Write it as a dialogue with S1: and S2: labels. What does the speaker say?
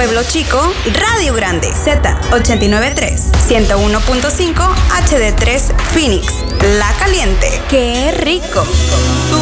S1: Pueblo Chico, Radio Grande, Z89.3, 101.5, HD3 Phoenix, La Caliente. ¡Qué rico! Tu